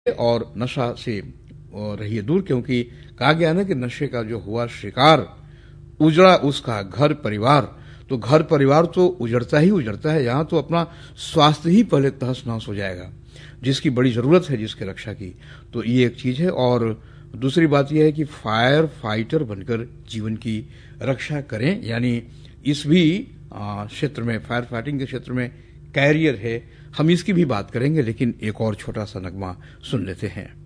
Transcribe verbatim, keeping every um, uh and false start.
और नशा से रहिए दूर, क्योंकि कहा गया ना कि नशे का जो हुआ शिकार, उजड़ा उसका घर परिवार। तो घर परिवार तो उजड़ता ही उजड़ता है, यहां तो अपना स्वास्थ्य ही पहले तहस नहस हो जाएगा, जिसकी बड़ी जरूरत है जिसके रक्षा की। तो ये एक चीज है। और दूसरी बात यह है कि फायर फाइटर बनकर जीवन की रक्षा करें, यानी इस भी क्षेत्र में, फायर फाइटिंग के क्षेत्र में कैरियर है, हम इसकी भी बात करेंगे, लेकिन एक और छोटा सा नगमा सुन लेते हैं।